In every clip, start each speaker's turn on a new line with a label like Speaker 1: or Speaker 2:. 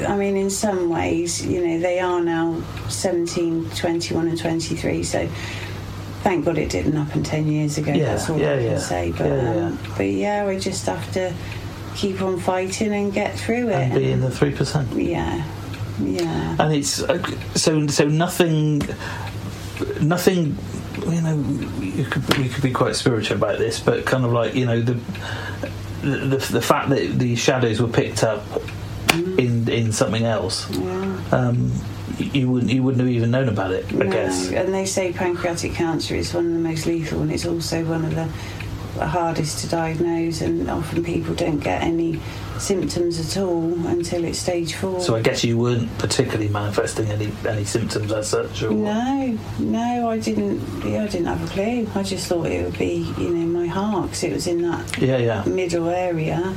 Speaker 1: I mean, in some ways, they are now 17, 21 and 23, so thank God it didn't happen 10 years ago. That's all I can say. But we just have to keep on fighting and get through it.
Speaker 2: And be in the 3%.
Speaker 1: Yeah.
Speaker 2: And it's so nothing. We could be quite spiritual about this, but kind of like the fact that the shadows were picked up in something else. Yeah. You wouldn't have even known about it, I guess.
Speaker 1: And they say pancreatic cancer is one of the most lethal, and it's also one of the hardest to diagnose, and often people don't get any symptoms at all until it's stage 4.
Speaker 2: So I guess you weren't particularly manifesting any symptoms as such, or
Speaker 1: No, I didn't. I didn't have a clue. I just thought it would be, my heart, because it was in that middle area.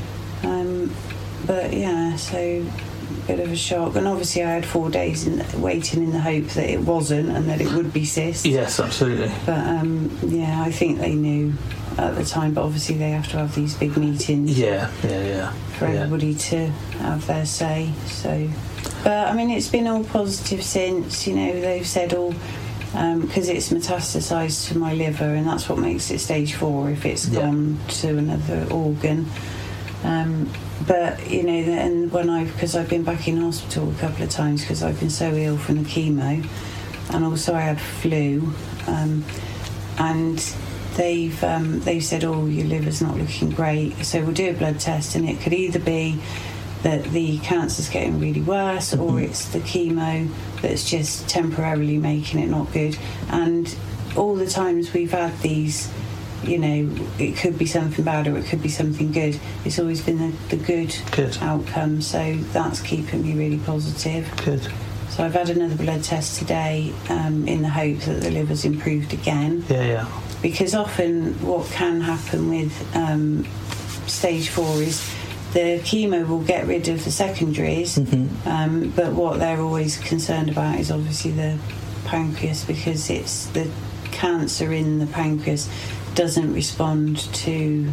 Speaker 1: So bit of a shock, and obviously I had 4 days waiting in the hope that it wasn't and that it would be cysts.
Speaker 2: Yes, absolutely.
Speaker 1: But I think they knew at the time, but obviously they have to have these big meetings for everybody to have their say. So, but I mean, it's been all positive since. They've said all because it's metastasised to my liver, and that's what makes it stage 4 if it's gone to another organ. But and because I've been back in hospital a couple of times because I've been so ill from the chemo, and also I had flu, and they've said, your liver's not looking great, so we'll do a blood test, and it could either be that the cancer's getting really worse, or it's the chemo that's just temporarily making it not good. And all the times we've had these, it could be something bad or it could be something good. It's always been the good outcome, so that's keeping me really positive.
Speaker 2: Good.
Speaker 1: So I've had another blood test today in the hope that the liver's improved again.
Speaker 2: Yeah.
Speaker 1: Because often what can happen with stage 4 is the chemo will get rid of the secondaries, but what they're always concerned about is obviously the pancreas, because it's the cancer in the pancreas doesn't respond to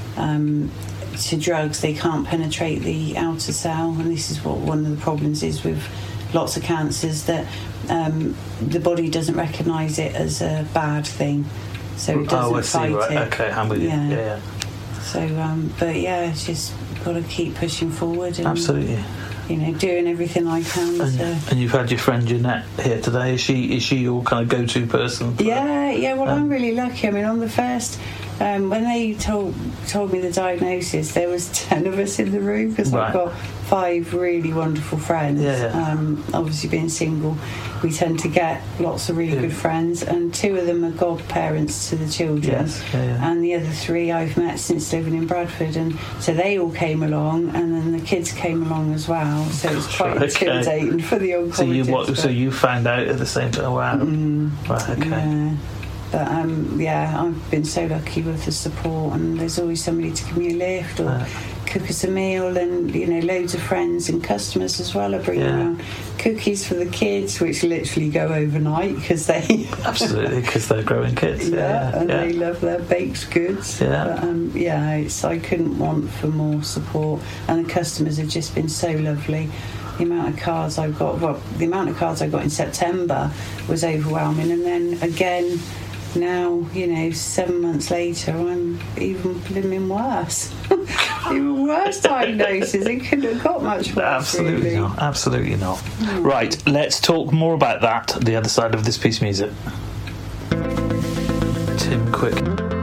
Speaker 1: drugs. They can't penetrate the outer cell, and this is what one of the problems is with lots of cancers, that the body doesn't recognise it as a bad thing, so it doesn't fight it.
Speaker 2: Okay, I'm with you. Yeah.
Speaker 1: So, it's just got to keep pushing forward and
Speaker 2: absolutely,
Speaker 1: doing everything I can.
Speaker 2: And you've had your friend Jeanette here today. Is she your kind of go-to person?
Speaker 1: Yeah. Well, I'm really lucky. I mean, on the first, when they told me the diagnosis, there was 10 of us in the room, because I've got 5 really wonderful friends. Obviously, being single, we tend to get lots of really good friends, and 2 of them are godparents to the children, and the other 3 I've met since living in Bradford, and so they all came along, and then the kids came along as well, so it was quite intimidating for the oncologist.
Speaker 2: So you found out at the same time? Wow. Right, okay.
Speaker 1: Yeah. But I've been so lucky with the support, and there's always somebody to give me a lift or cook us a meal, and loads of friends and customers as well are bringing around cookies for the kids, which literally go overnight because they
Speaker 2: because they're growing kids.
Speaker 1: They love their baked goods. But, I couldn't want for more support, and the customers have just been so lovely. The amount of cards I got in September was overwhelming, and then again now, 7 months later, I'm even blooming worse. Even worse diagnosis. It couldn't have got much worse.
Speaker 2: Absolutely not. Right, let's talk more about that, the other side of this piece of music. Tim Quick.